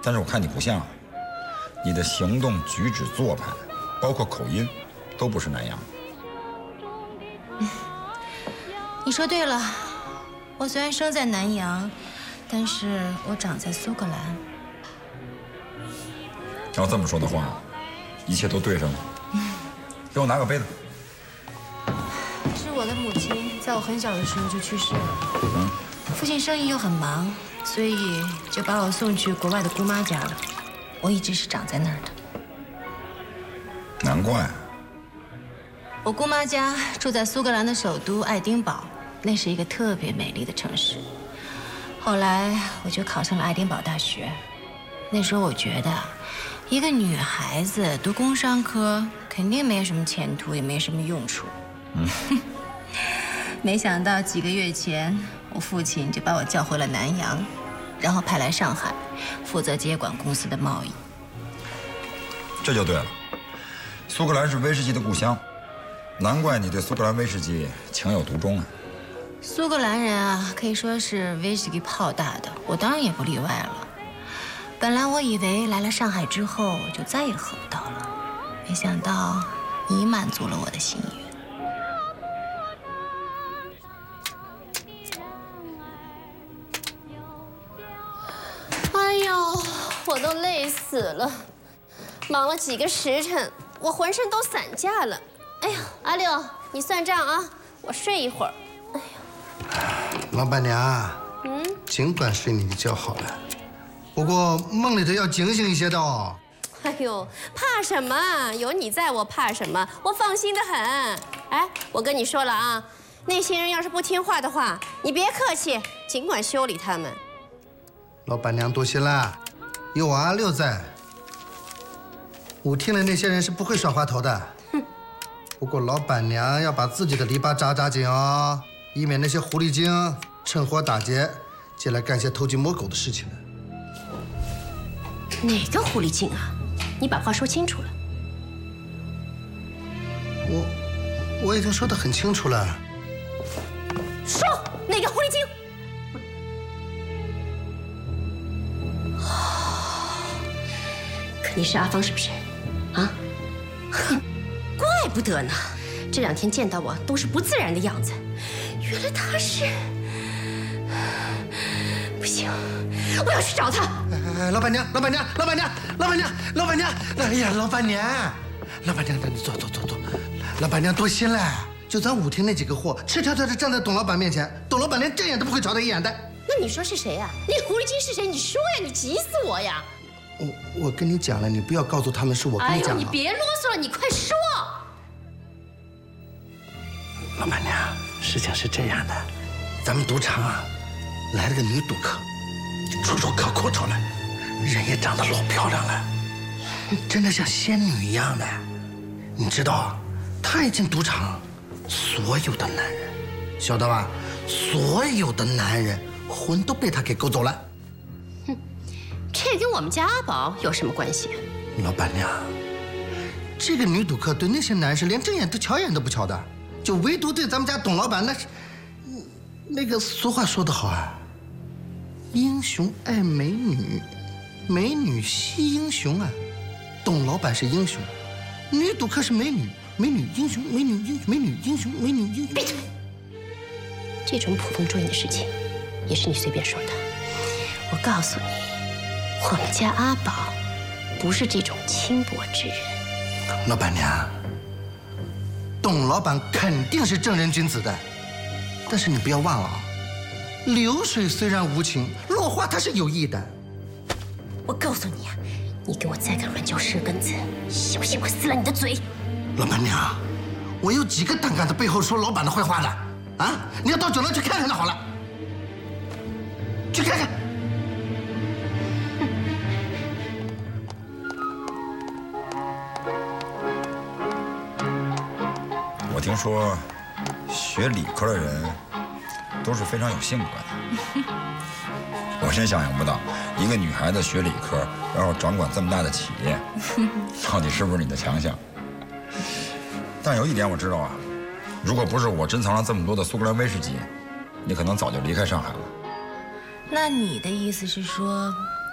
但是我看你不像，你的行动举止做派，包括口音，都不是南洋。 你说对了，我虽然生在南洋，但是我长在苏格兰。 要这么说的话，一切都对上了。给我拿个杯子。 是我的母亲在我很小的时候就去世了。父亲生意又很忙，所以就把我送去国外的姑妈家了。我一直是长在那儿的。 难怪。 我姑妈家住在苏格兰的首都爱丁堡，那是一个特别美丽的城市。后来我就考上了爱丁堡大学。那时候我觉得，一个女孩子读工商科肯定没有什么前途，也没什么用处。没想到几个月前，我父亲就把我叫回了南洋，然后派来上海，负责接管公司的贸易。 这就对了，苏格兰是威士忌的故乡，难怪你对苏格兰威士忌情有独钟啊。 苏格兰人啊，可以说是威士忌泡大的，我当然也不例外了。本来我以为来了上海之后就再也喝不到了，没想到你满足了我的心愿。 哎呦，我都累死了，忙了几个时辰，我浑身都散架了。哎呀，阿六，你算账啊，我睡一会儿。哎呀， 老板娘，尽管睡你的觉好了，不过梦里头要警醒一些的哦。 哎呦，怕什么？有你在，我怕什么？我放心的很。哎，我跟你说了啊，那些人要是不听话的话，你别客气，尽管修理他们。 老板娘多心了，有我阿六在，舞厅的那些人是不会耍花头的。不过老板娘要把自己的篱笆扎紧哦，以免那些狐狸精趁火打劫，进来干些偷鸡摸狗的事情。 哪个狐狸精啊？你把话说清楚了。 我已经说得很清楚了。 说哪个狐狸精？肯定是阿芳，是不是？啊？哼，怪不得呢。这2天见到我都是不自然的样子，原来他是……不行，我要去找他。 老板娘，哎呀，老板娘，你坐。老板娘多心了，就咱舞厅那几个货，赤条条的站在董老板面前，董老板连正眼都不会瞧他一眼的。 那你说是谁呀？那狐狸精是谁？你说呀，你急死我呀！ 我跟你讲了，你不要告诉他们是我跟你讲。 哎呦，你别啰嗦了，你快说。 老板娘，事情是这样的，咱们赌场啊，来了个女赌客，楚楚可哭出来，人也长得老漂亮了，真的像仙女一样的。你知道，她一进赌场，所有的男人，晓得吧？所有的男人魂都被她给勾走了。 这跟我们家阿宝有什么关系？ 老板娘，这个女赌客对那些男士连正眼都瞧一眼都不瞧的，就唯独对咱们家董老板那个俗话说得好啊，英雄爱美女，美女惜英雄啊。董老板是英雄，女赌客是美女，美女英雄，美女英雄，美女英雄，美女英雄。 闭嘴！这种捕风捉影的事情，也是你随便说的。我告诉你，我们家阿宝不是这种轻薄之人。 老板娘，董老板肯定是正人君子的，但是你不要忘了啊，流水虽然无情，落花它是有意的。 我告诉你啊，你给我再敢乱嚼舌根子，信不信我撕了你的嘴？ 老板娘，我有几个胆敢在背后说老板的坏话的啊？你要到酒楼去看看就好了，去看看。 我听说，学理科的人都是非常有性格的。我真想象不到，一个女孩子学理科，然后掌管这么大的企业，到底是不是你的强项？但有一点我知道啊，如果不是我珍藏了这么多的苏格兰威士忌，你可能早就离开上海了。 那你的意思是说，